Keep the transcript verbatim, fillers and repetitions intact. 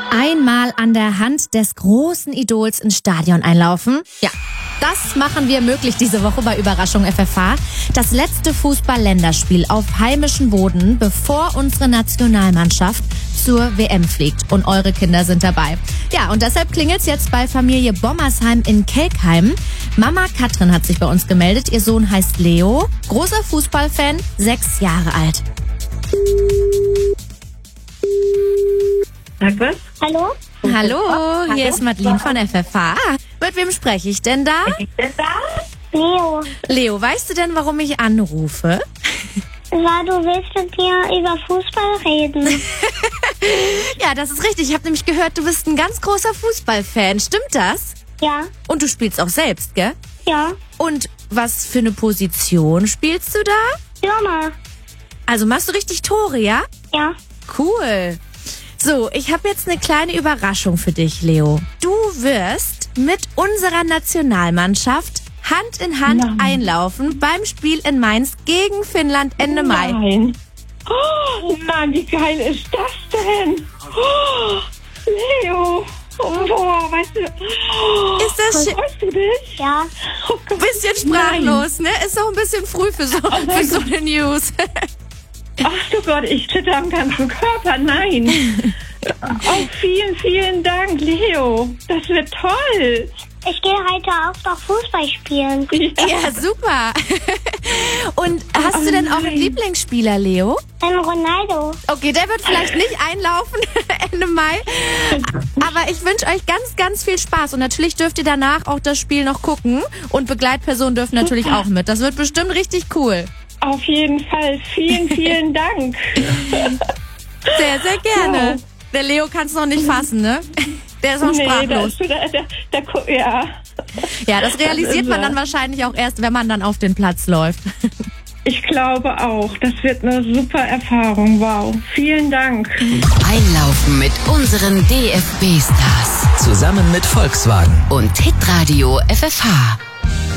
Einmal an der Hand des großen Idols ins Stadion einlaufen. Ja, das machen wir möglich diese Woche bei Überraschung F F H. Das letzte Fußball-Länderspiel auf heimischem Boden, bevor unsere Nationalmannschaft zur W M fliegt. Und eure Kinder sind dabei. Ja, und deshalb klingelt's jetzt bei Familie Bommersheim in Kelkheim. Mama Katrin hat sich bei uns gemeldet. Ihr Sohn heißt Leo, großer Fußballfan, sechs Jahre alt. Sag was? Hallo? Hallo, hier ist Madeline von F F H. Mit wem spreche ich denn da? Ist das da? Leo. Leo, weißt du denn, warum ich anrufe? Weil du willst mit mir über Fußball reden. Ja, das ist richtig. Ich habe nämlich gehört, du bist ein ganz großer Fußballfan. Stimmt das? Ja, Und du spielst auch selbst, gell? ja, Und was für eine Position spielst du da? Stürmer. Also machst du richtig Tore, ja? Ja, Cool. So, ich habe jetzt eine kleine Überraschung für dich, Leo. Du wirst mit unserer Nationalmannschaft Hand in Hand Nein. einlaufen beim Spiel in Mainz gegen Finnland Ende Mai. Nein. Oh, nein, wie geil ist das denn? Oh, Leo. Oh, boah, weißt du. Oh, Ist das schön? freust du dich? ja. Oh Gott. Bisschen sprachlos, ne? Ist auch ein bisschen früh für so, für so eine News. Ach du Gott, ich zitter am ganzen Körper. Nein. Oh, vielen, vielen Dank, Leo. Das wird toll. Ich gehe heute auch noch Fußball spielen. Ja, super. Und hast du denn auch einen Lieblingsspieler, Leo? Ein Ronaldo. Okay, der wird vielleicht nicht einlaufen Ende Mai. Aber ich wünsche euch ganz, ganz viel Spaß. Und natürlich dürft ihr danach auch das Spiel noch gucken. Und Begleitpersonen dürfen natürlich auch mit. Das wird bestimmt richtig cool. Auf jeden Fall. Vielen, vielen Dank. Sehr, sehr gerne. Wow. Der Leo kann es noch nicht fassen, ne? Der ist noch Nee, sprachlos. das, da, da, da, gu- ja. Ja, das realisiert man dann wahrscheinlich auch erst, wenn man dann auf den Platz läuft. Ich glaube auch. Das wird eine super Erfahrung. Wow. Vielen Dank. Einlaufen mit unseren D F B-Stars Zusammen mit Volkswagen. und Hitradio F F H.